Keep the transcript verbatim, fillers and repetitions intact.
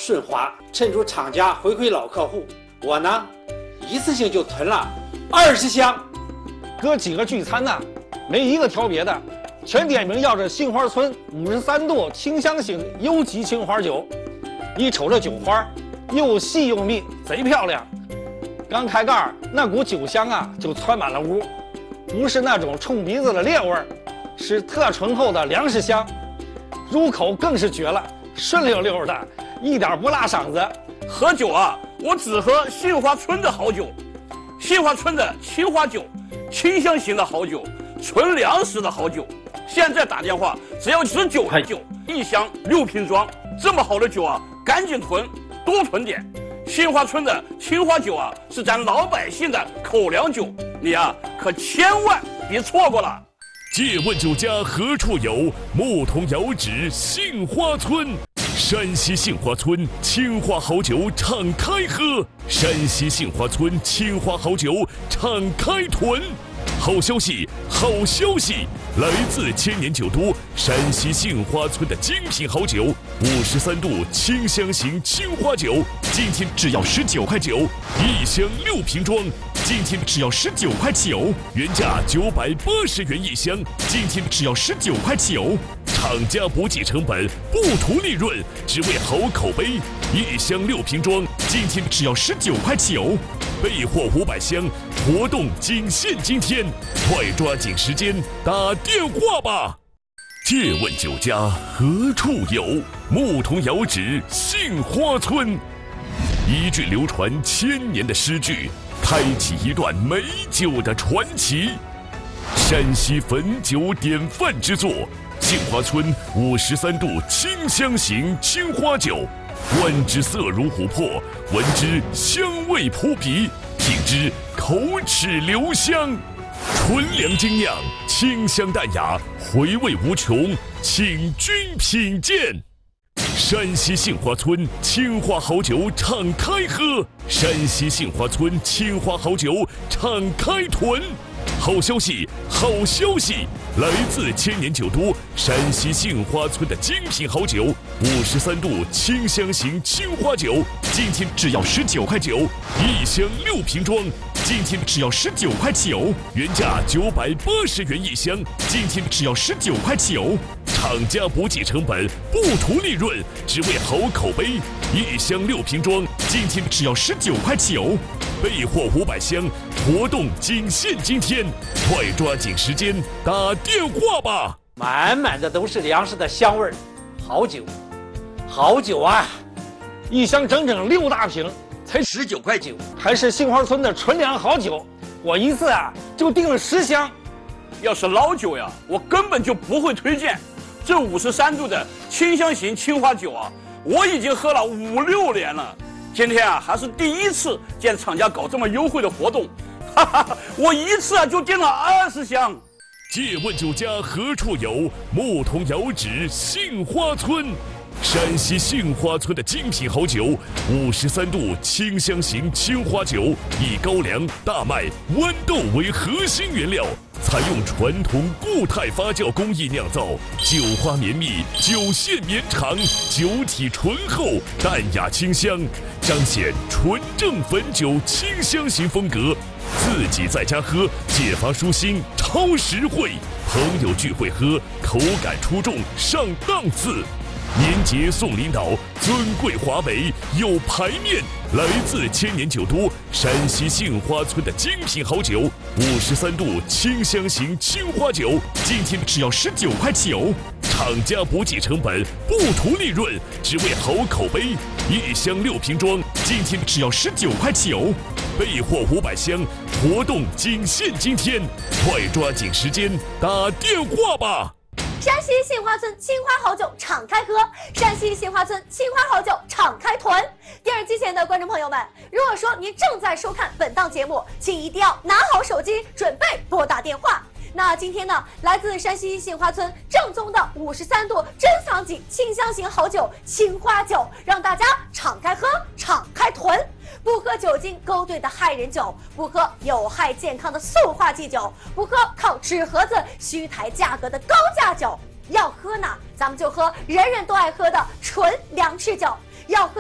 顺滑，衬出厂家回馈老客户。我呢，一次性就囤了二十箱。 哥几个聚餐呢，没一个挑别的，全点名要这杏花村五十三度清香型优级青花酒。一瞅这酒花，又细又密，贼漂亮。刚开盖儿，那股酒香啊，就窜满了屋，不是那种冲鼻子的烈味儿，是特醇厚的粮食香。入口更是绝了，顺溜溜的，一点不辣嗓子。 喝酒啊，我只喝杏花村的好酒，杏花村的青花酒，清香型的好酒，纯粮食的好酒。现在打电话只要十九块九，一箱六瓶装，这么好的酒啊，赶紧囤，多囤点。杏花村的青花酒啊，是咱老百姓的口粮酒，你啊可千万别错过了。 借问酒家何处有？牧童遥指杏花村。山西杏花村青花好酒敞开喝，山西杏花村青花好酒敞开囤。好消息，好消息！来自千年酒都山西杏花村的精品好酒，五十三度清香型青花酒，今天只要十九块九，一箱六瓶装，今天只要十九块九，原价九百八十元一箱，今天只要十九块九。厂家不计成本，不图利润，只为好口碑。一箱六瓶装，今天只要十九块九。备货五百箱，活动仅限今天，快抓紧时间打电话吧！借问酒家何处有？牧童遥指杏花村。一句流传千年的诗句，开启一段美酒的传奇。山西汾酒典范之作，杏花村五十三度清香型青花酒。观之色如琥珀，闻之香味扑鼻，品之口齿留香。纯粮精酿，清香淡雅，回味无穷，请君品鉴。山西杏花村青花好酒敞开喝，山西杏花村青花好酒敞开囤。好消息，好消息！来自千年酒都山西杏花村的精品好酒，五十三度清香型青花酒，今天只要十九块九，一箱六瓶装，今天只要十九块九，原价九百八十元一箱，今天只要十九块九。厂家不计成本，不图利润，只为好口碑。一箱六瓶装，今天只要十九块九。备货五百箱，活动仅限今天，快抓紧时间打电话吧！ 满满的都是粮食的香味儿，好酒，好酒啊！ 一箱整整六大瓶，才十九块九， 还是杏花村的纯粮好酒。我一次啊就订了十箱。 要是老酒呀，我根本就不会推荐。这五十三度的清香型青花酒啊，我已经喝了五六年了。今天啊，还是第一次见厂家搞这么优惠的活动，哈哈，我一次啊就订了二十箱。 借问酒家何处有？牧童遥指杏花村。山西杏花村的精品好酒，五十三度清香型青花酒，以高粱、大麦、豌豆为核心原料，采用传统固态发酵工艺酿造，酒花绵密，酒线绵长，酒体醇厚，淡雅清香，彰显纯正汾酒清香型风格。自己在家喝，解乏舒心，超实惠；朋友聚会喝，口感出众，上档次。年节送领导，尊贵华美有排面。来自千年酒都山西杏花村的精品好酒，五十三度清香型青花酒，今天只要十九块九。厂家不计成本，不图利润，只为好口碑。一箱六瓶装，今天只要十九块九。备货五百箱，活动仅限今天，快抓紧时间打电话吧！ 山西杏花村青花好酒敞开喝，山西杏花村青花好酒敞开囤。电视机前的观众朋友们，如果说您正在收看本档节目，请一定要拿好手机，准备拨打电话。那今天呢，来自山西杏花村正宗的五十三度珍藏级清香型好酒青花酒，让大家敞开喝，敞开囤。不喝酒精勾兑的害人酒，不喝有害健康的塑化剂酒，不喝靠纸盒子虚抬价格的高价酒。要喝呢，咱们就喝人人都爱喝的纯粮食酒。要喝